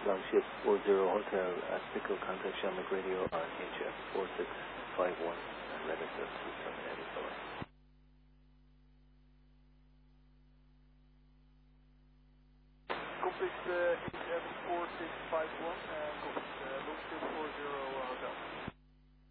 Longship 40 Hotel, Pico, contact Shamrock Radio on HF 4651 and register to 784. Contact HF 4651 and contact Longship 40 Hotel.